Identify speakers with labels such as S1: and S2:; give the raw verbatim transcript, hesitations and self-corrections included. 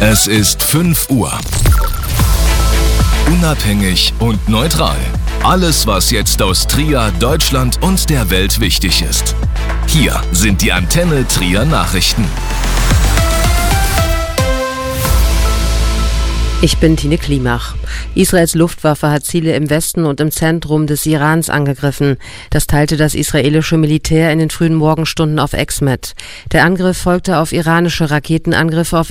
S1: Es ist fünf Uhr. Unabhängig und neutral. Alles, was jetzt aus Trier, Deutschland und der Welt wichtig ist. Hier sind die Antenne Trier Nachrichten.
S2: Ich bin Tine Klimach. Israels Luftwaffe hat Ziele im Westen und im Zentrum des Irans angegriffen. Das teilte das israelische Militär in den frühen Morgenstunden auf X mit. Der Angriff folgte auf iranische Raketenangriffe auf